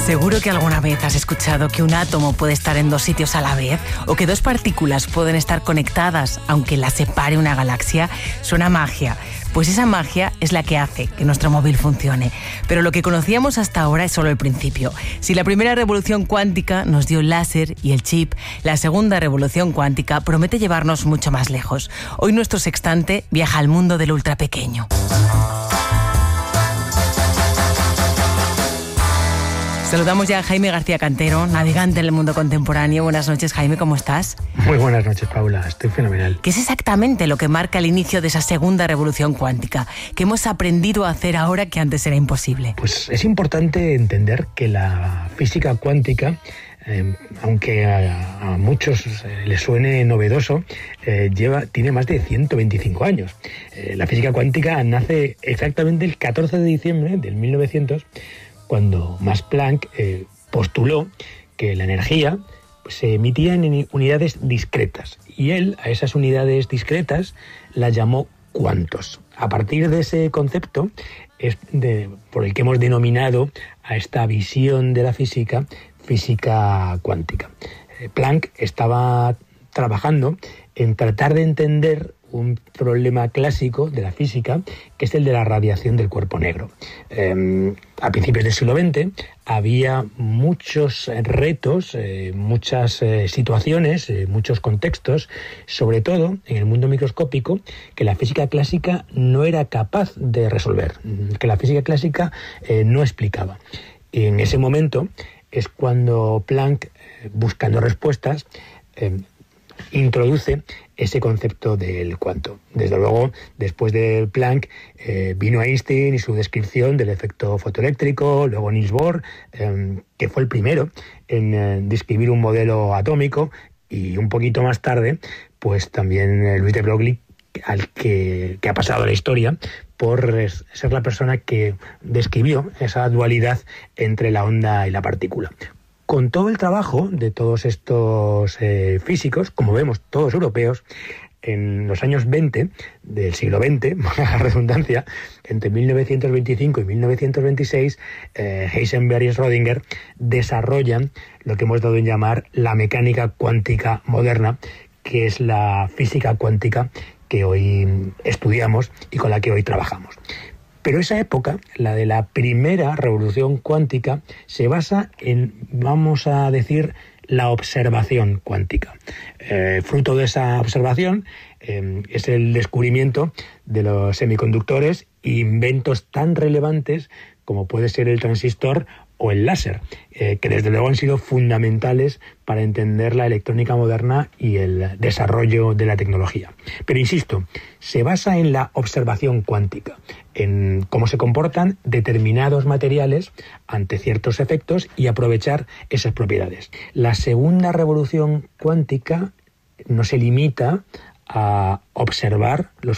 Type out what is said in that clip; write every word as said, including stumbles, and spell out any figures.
Seguro que alguna vez has escuchado que un átomo puede estar en dos sitios a la vez o que dos partículas pueden estar conectadas aunque las separe una galaxia. Suena magia. Pues esa magia es la que hace que nuestro móvil funcione. Pero lo que conocíamos hasta ahora es solo el principio. Si la primera revolución cuántica nos dio el láser y el chip, la segunda revolución cuántica promete llevarnos mucho más lejos. Hoy nuestro sextante viaja al mundo del ultrapequeño. Saludamos ya a Jaime García Cantero, navegante en el mundo contemporáneo. Buenas noches, Jaime, ¿cómo estás? Muy buenas noches, Paula. Estoy fenomenal. ¿Qué es exactamente lo que marca el inicio de esa segunda revolución cuántica? ¿Qué hemos aprendido a hacer ahora que antes era imposible? Pues es importante entender que la física cuántica, eh, aunque a, a muchos eh, les suene novedoso, eh, lleva, tiene más de ciento veinticinco años. Eh, la física cuántica nace exactamente el catorce de diciembre del mil novecientos, cuando Max Planck eh, postuló que la energía pues, se emitía en unidades discretas, y él a esas unidades discretas las llamó cuantos. A partir de ese concepto es de, por el que hemos denominado a esta visión de la física, física cuántica. Eh, Planck estaba trabajando en tratar de entender un problema clásico de la física, que es el de la radiación del cuerpo negro. Eh, a principios del siglo veinte había muchos retos, eh, muchas eh, situaciones, eh, muchos contextos, sobre todo en el mundo microscópico, que la física clásica no era capaz de resolver, que la física clásica eh, no explicaba. Y en ese momento es cuando Planck, eh, buscando respuestas, eh, introduce ese concepto del cuanto. Desde luego, después de Planck, eh, vino Einstein y su descripción del efecto fotoeléctrico, luego Niels Bohr, eh, que fue el primero en eh, describir un modelo atómico, y un poquito más tarde, pues también eh, Louis de Broglie, al que, que ha pasado a la historia por ser la persona que describió esa dualidad entre la onda y la partícula. Con todo el trabajo de todos estos eh, físicos, como vemos, todos europeos, en los años veinte del siglo veinte, la redundancia, entre mil novecientos veinticinco y mil novecientos veintiséis, eh, Heisenberg y Schrödinger desarrollan lo que hemos dado en llamar la mecánica cuántica moderna, que es la física cuántica que hoy estudiamos y con la que hoy trabajamos. Pero esa época, la de la primera revolución cuántica, se basa en, vamos a decir, la observación cuántica. Eh, fruto de esa observación eh, es el descubrimiento de los semiconductores e inventos tan relevantes como puede ser el transistor o el láser, eh, que desde luego han sido fundamentales para entender la electrónica moderna y el desarrollo de la tecnología. Pero insisto, se basa en la observación cuántica, en cómo se comportan determinados materiales ante ciertos efectos y aprovechar esas propiedades. La segunda revolución cuántica no se limita a observar los